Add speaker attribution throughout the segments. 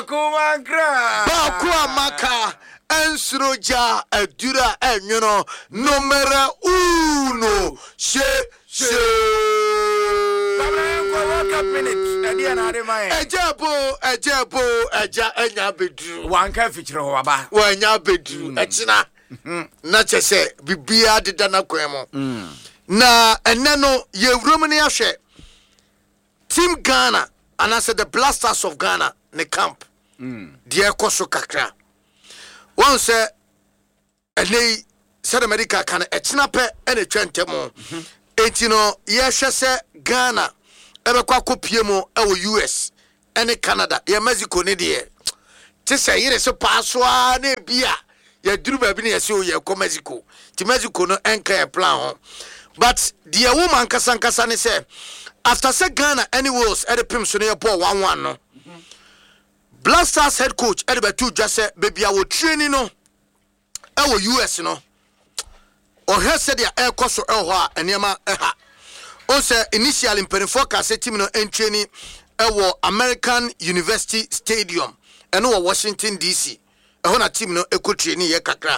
Speaker 1: Bakuamaka Ensroja Adura Enyuno Numero uno She Ejabo Eja Enya Bedru
Speaker 2: Wanka feature waba
Speaker 1: Wanya Bedru Echina na chese bibia deda na kwemo na eneno ye wromani ahwe Team Ghana and I said the Blasters of Ghana ne camp de ekoso kakra won say ene said America kan echina pe ene twentemo etino ye hwe se Ghana ebekwa kopie mu ewo US ene Canada ye Mexico ne de te say yire se pasoa na bia ya duru baby ne yesi o ye ko Mexico ti Mexico no enka plan ho but the woman kasankasa ne say after say Ghana anyways at the pim so near ball 1-1 no Blasters head coach Edibetu just say baby I will training no our US no or he said ya air course ho a enema ha on say initially in forecast team no training our American University Stadium and no Washington DC e na team no eco training ye kakra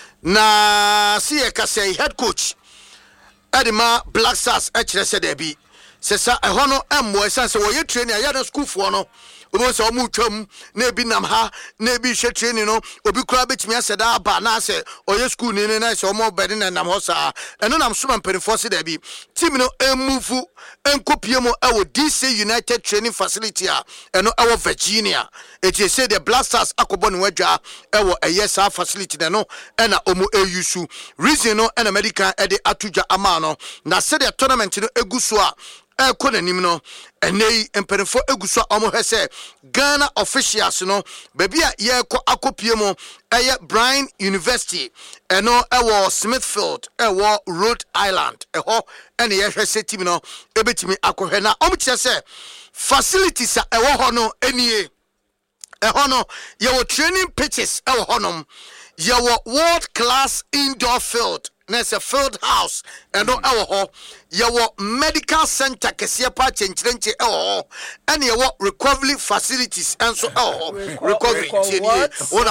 Speaker 1: na see e ka say head coach Edima Blasters e kire say there be sesa ehono emmo esanse wo ye training ya na school for no obo se omu twam na bi nam ha na bi hwe training no obi kura betimi aseda aba na se oye school ni na se omo bedi na nam ho sa eno nam soma perforce da bi team no emuvu enkopie mo ewo DC United Training Facility a eno ewo Virginia eti say the Blasters akobo ne wadwa ewo eyesa facility no ena omo eusu reason no ena medical e de atuja ama no na say the tournament no eguso a ekonanim no enei emperefo eguso omo hese Ghana officials no baby a ye ko akopie mo eye Bryan University eno ewo Smithfield ewo Rhode Island eho ene ye hwese team no ebetimi akohwe na omo kire se facilities a ewo ho no enie eho no ye wo training pitches ewo honom ye wo world class indoor field Nese field house eno ewo ho yewo medical center kese pa chenchirenche ewo ho ene yewo recovery facilities enso ewo ho recovery tinie ona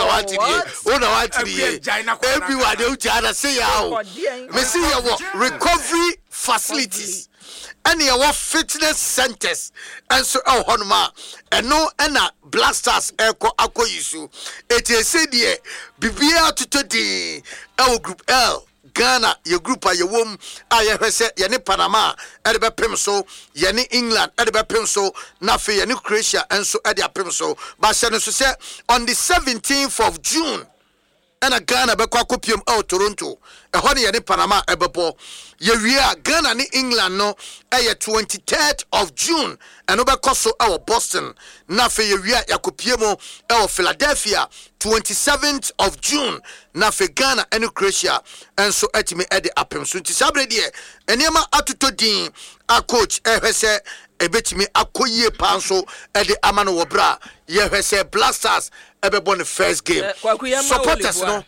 Speaker 1: what die everyone dey ucha say yawo me see yewo recovery facilities ene yewo fitness centers enso ewo ho no ma eno ena Blasters eko akoyisu etese die bibia tutodi ewo group L Ghana ye group a ye wom a ye hwese ye ne Panama e de bepem so ye ne England e de bepem so na fe ye ne Croatia enso e de apem so ba se no so se on the 17th of June ena Ghana be kwa kopium Toronto e ho ne ye ne Panama e bebo ye wi Ghana ne England no e ye 23rd of June eno be koso e Boston na fe ye wi yakopium e Philadelphia 27th of June na fe Ghana and Croatia and so etime e de apem so nti sabre de enema atoto din a coach e hwese ebetimi akoyie panso e de amano wo bra ye hwese Blasters e be born the first game supporters no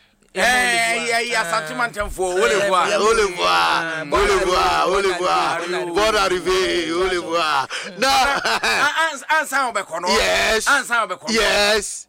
Speaker 2: Santimanten for
Speaker 1: Ole voir. Bon arrivé, Ole voir. No.
Speaker 2: Ansa obekono.
Speaker 1: Yes.